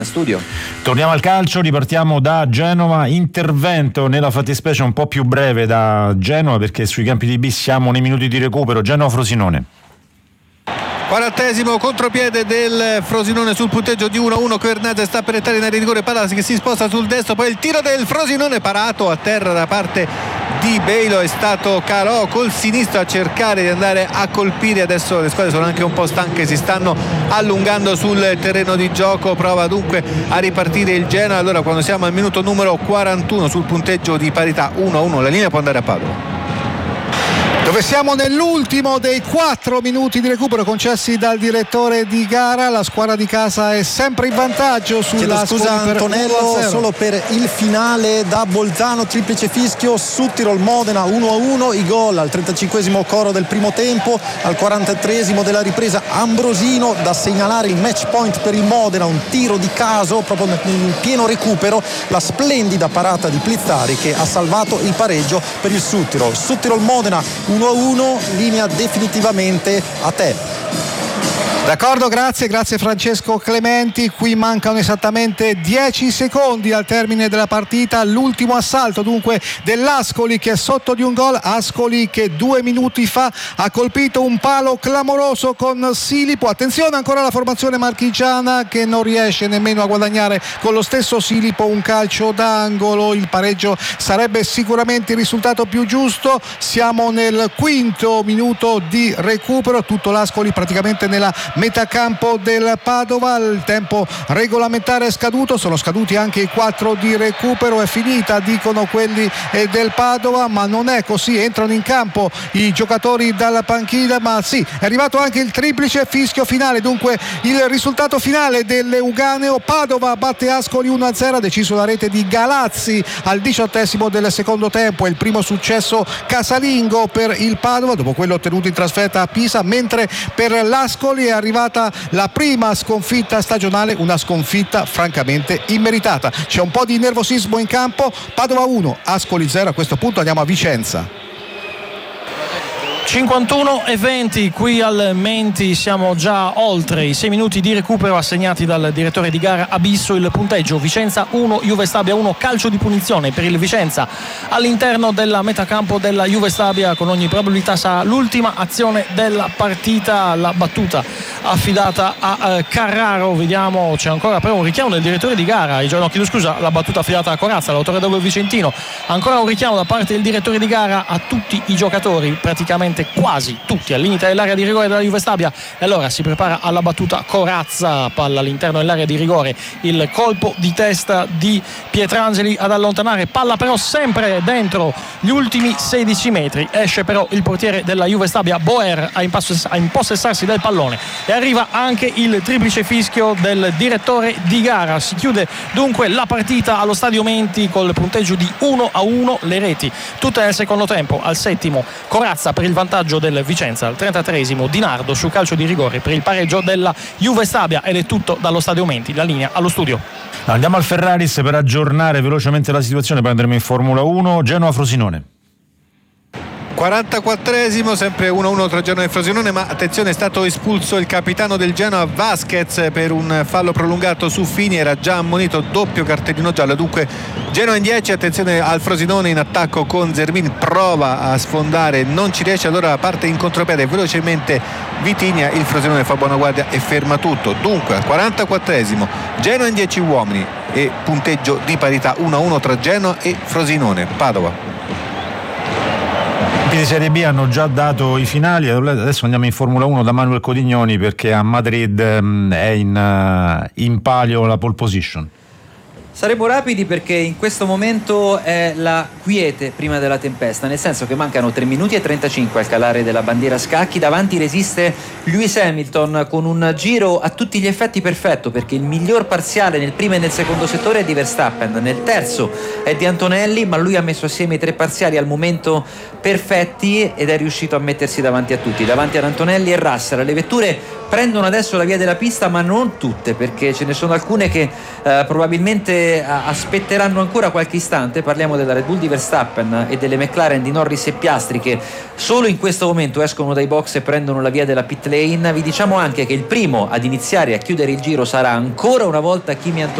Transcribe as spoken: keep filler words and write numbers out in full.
Studio. Torniamo al calcio, ripartiamo da Genova, intervento nella fattispecie un po' più breve da Genova perché sui campi di B siamo nei minuti di recupero. Genova-Frosinone. quarantesimo contropiede del Frosinone sul punteggio di uno a uno. Quernazza sta per entrare in area di rigore, Palazzi che si sposta sul destro, poi il tiro del Frosinone parato a terra da parte di Beilo. È stato Calò col sinistro a cercare di andare a colpire. Adesso le squadre sono anche un po' stanche, si stanno allungando sul terreno di gioco, prova dunque a ripartire il Genoa. Allora quando siamo al minuto numero quarantuno sul punteggio di parità uno a uno, la linea può andare a Padova, dove siamo nell'ultimo dei quattro minuti di recupero concessi dal direttore di gara. La squadra di casa è sempre in vantaggio sulla scusa Antonello, solo per il finale da Bolzano, triplice fischio, Südtirol Modena uno a uno, i gol al trentacinquesimo coro del primo tempo, al quarantatreesimo della ripresa Ambrosino. Da segnalare il match point per il Modena, un tiro di caso proprio in pieno recupero, la splendida parata di Plizzari che ha salvato il pareggio per il Südtirol. Südtirol Modena uno a uno, linea definitivamente a te. D'accordo, grazie, grazie Francesco Clementi. Qui mancano esattamente dieci secondi al termine della partita, l'ultimo assalto dunque dell'Ascoli che è sotto di un gol. Ascoli che due minuti fa ha colpito un palo clamoroso con Silipo. Attenzione ancora alla formazione marchigiana che non riesce nemmeno a guadagnare con lo stesso Silipo un calcio d'angolo. Il pareggio sarebbe sicuramente il risultato più giusto. Siamo nel quinto minuto di recupero, tutto l'Ascoli praticamente nella metà campo del Padova. Il tempo regolamentare è scaduto, sono scaduti anche i quattro di recupero, è finita dicono quelli del Padova, ma non è così. Entrano in campo i giocatori dalla panchina, ma sì, è arrivato anche il triplice fischio finale. Dunque il risultato finale dell'Euganeo: Padova batte Ascoli uno a zero, ha deciso la rete di Galazzi al diciottesimo del secondo tempo. È il primo successo casalingo per il Padova dopo quello ottenuto in trasferta a Pisa, mentre per l'Ascoli è arrivata la prima sconfitta stagionale, una sconfitta francamente immeritata. C'è un po' di nervosismo in campo. Padova uno, Ascoli zero. A questo punto andiamo a Vicenza. cinquantuno e venti qui al Menti, siamo già oltre i sei minuti di recupero assegnati dal direttore di gara Abisso. Il punteggio: Vicenza uno, Juve Stabia uno. Calcio di punizione per il Vicenza all'interno della metacampo della Juve Stabia, con ogni probabilità sarà l'ultima azione della partita. La battuta affidata a uh, Carraro, vediamo, c'è ancora però un richiamo del direttore di gara, no, chiedo scusa, la battuta affidata a Corazza, l'autore del gol vicentino. Ancora un richiamo da parte del direttore di gara a tutti i giocatori, praticamente quasi tutti al limite dell'area di rigore della Juve Stabia, e allora si prepara alla battuta Corazza, palla all'interno dell'area di rigore, il colpo di testa di Pietrangeli ad allontanare, palla però sempre dentro gli ultimi sedici metri, esce però il portiere della Juve Stabia Boer a, impossess- a impossessarsi del pallone e arriva anche il triplice fischio del direttore di gara. Si chiude dunque la partita allo Stadio Menti col punteggio di uno a uno, le reti tutte nel secondo tempo. Al settimo Corazza per il vantaggio del Vicenza, al trentatreesimo Di Nardo su calcio di rigore per il pareggio della Juve Stabia, ed è tutto dallo Stadio Menti. La linea allo studio. Andiamo al Ferraris per aggiornare velocemente la situazione, poi andremo in Formula uno. Genova-Frosinone. quarantaquattresimo, sempre uno a uno tra Genoa e Frosinone, ma attenzione, è stato espulso il capitano del Genoa Vasquez per un fallo prolungato su Fini, era già ammonito, doppio cartellino giallo. Dunque Genoa in dieci, attenzione al Frosinone in attacco con Zermin, prova a sfondare, non ci riesce, allora parte in contropiede velocemente Vitigna, il Frosinone fa buona guardia e ferma tutto. Dunque al quarantaquattresimo Genoa in dieci uomini e punteggio di parità uno a uno tra Genoa e Frosinone. Padova. Di Serie B hanno già dato i finali, adesso andiamo in Formula uno da Manuel Codignoni perché a Madrid um, è in, uh, in palio la pole position. Saremo rapidi perché in questo momento è la quiete prima della tempesta, nel senso che mancano tre minuti e trentacinque al calare della bandiera scacchi. Davanti resiste Lewis Hamilton con un giro a tutti gli effetti perfetto, perché il miglior parziale nel primo e nel secondo settore è di Verstappen, nel terzo è di Antonelli, ma lui ha messo assieme i tre parziali al momento perfetti ed è riuscito a mettersi davanti a tutti, davanti ad Antonelli e Russell. Le vetture prendono adesso la via della pista, ma non tutte, perché ce ne sono alcune che eh, probabilmente aspetteranno ancora qualche istante. Parliamo della Red Bull di Verstappen e delle McLaren di Norris e Piastri, che solo in questo momento escono dai box e prendono la via della pit lane. Vi diciamo anche che il primo ad iniziare a chiudere il giro sarà ancora una volta Kimi Antonelli